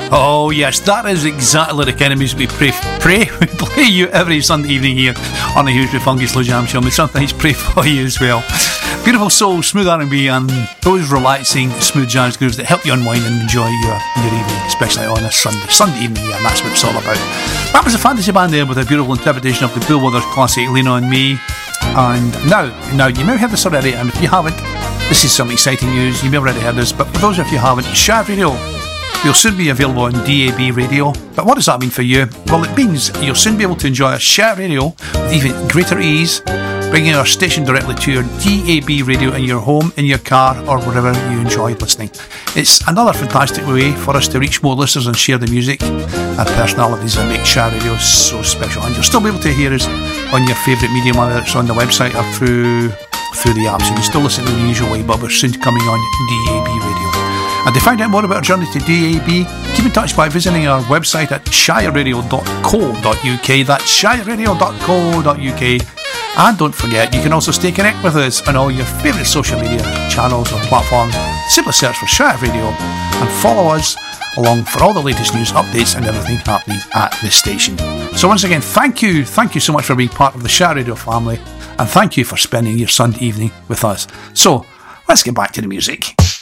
Oh yes, that is exactly the kind of music we play you every Sunday evening here on the Hughes Funky Slow Jam Show. We sometimes pray for you as well. Beautiful soul, smooth R&B, and those relaxing smooth jazz grooves that help you unwind and enjoy your evening, especially on a Sunday evening, and that's what it's all about. That was a fantasy band there with a beautiful interpretation of the Bill Withers classic Lean On Me. And now you may have heard this already, and if you haven't, this is some exciting news. You may have already heard this, but for those of you who haven't, Shire Radio will soon be available on DAB radio. But what does that mean for you? Well, it means you'll soon be able to enjoy a Shire Radio with even greater ease, bringing our station directly to your DAB radio in your home, in your car, or wherever you enjoy listening. It's another fantastic way for us to reach more listeners and share the music and personalities that make Shire Radio so special. And you'll still be able to hear us on your favourite medium, whether it's on the website or through the app. So you can still listen in the usual way, but we're soon coming on DAB radio. And to find out more about our journey to DAB, keep in touch by visiting our website at shireradio.co.uk. That's shireradio.co.uk. And don't forget, you can also stay connected with us on all your favourite social media channels or platforms. Simply search for Shire Radio and follow us along for all the latest news, updates and everything happening at this station. So once again, thank you so much for being part of the Shire Radio family, and thank you for spending your Sunday evening with us. So let's get back to the music.